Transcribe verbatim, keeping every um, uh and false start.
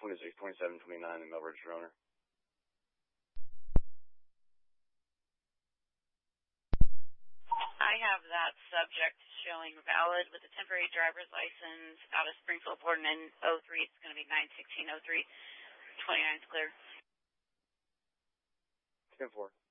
twenty-six, twenty-seven, twenty-nine in Melbridge, Droner. I have that subject showing valid with a temporary driver's license out of Springfield, Borden in oh three. It's going to be nine sixteen oh three. twenty-nine is clear. ten four.